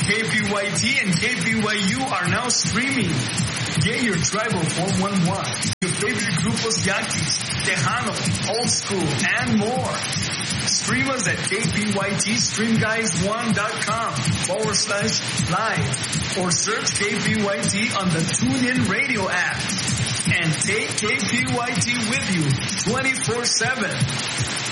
KPYT and KPYU are now streaming. Get your tribal 411, your favorite grupos Yaquis, Tejano, Old School, and more. Stream us at kpytstreamguys1.com/live or search KPYT on the TuneIn Radio app. And take KPYT with you 24/7.